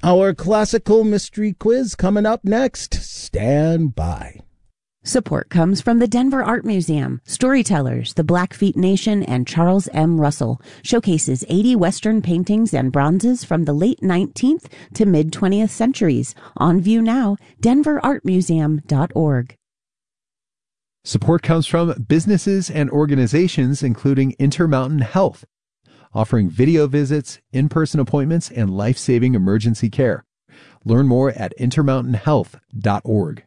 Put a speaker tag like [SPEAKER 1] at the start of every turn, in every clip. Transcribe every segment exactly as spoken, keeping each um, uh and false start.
[SPEAKER 1] Our classical mystery quiz coming up next. Stand by.
[SPEAKER 2] Support comes from the Denver Art Museum. Storytellers, the Blackfeet Nation, and Charles M. Russell showcases eighty Western paintings and bronzes from the late nineteenth to mid-twentieth centuries. On view now, denver art museum dot org.
[SPEAKER 3] Support comes from businesses and organizations including Intermountain Health, offering video visits, in-person appointments, and life-saving emergency care. Learn more at intermountain health dot org.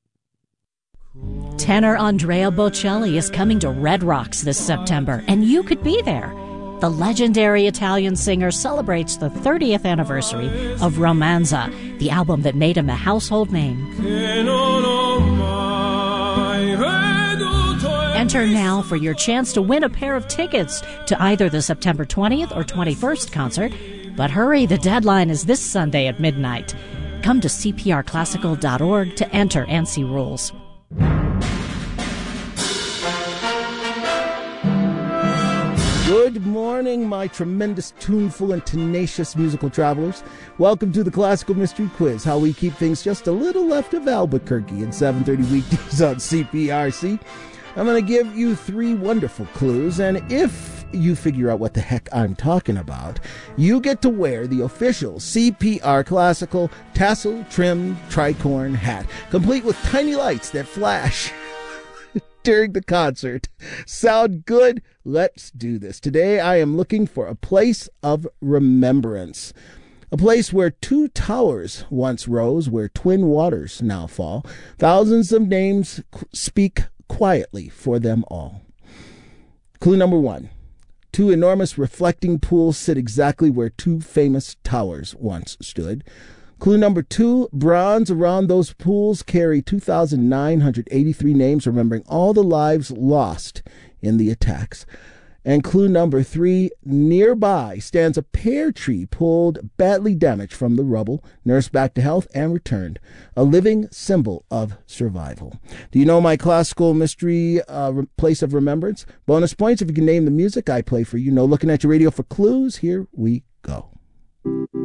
[SPEAKER 4] Tenor Andrea Bocelli is coming to Red Rocks this September, and you could be there. The legendary Italian singer celebrates the thirtieth anniversary of Romanza, the album that made him a household name. Enter now for your chance to win a pair of tickets to either the September twentieth or twenty-first concert. But hurry, the deadline is this Sunday at midnight. Come to c p r classical dot org to enter and see rules.
[SPEAKER 1] Good morning, my tremendous, tuneful, and tenacious musical travelers. Welcome to the Classical Mystery Quiz, how we keep things just a little left of Albuquerque at seven thirty weekdays on C P R C. I'm going to give you three wonderful clues, and if you figure out what the heck I'm talking about, you get to wear the official C P R Classical tassel-trimmed tricorn hat, complete with tiny lights that flash during the concert. Sound good? Let's do this. Today I am looking for a place of remembrance. A place where two towers once rose, where twin waters now fall. Thousands of names speak quietly for them all. Clue number one. Two enormous reflecting pools sit exactly where two famous towers once stood. Clue number two, bronze around those pools carry two thousand nine hundred eighty-three names, remembering all the lives lost in the attacks. And clue number three, nearby stands a pear tree pulled badly damaged from the rubble, nursed back to health, and returned, a living symbol of survival. Do you know my classical mystery uh, place of remembrance? Bonus points if you can name the music I play for you. No looking at your radio for clues. Here we go.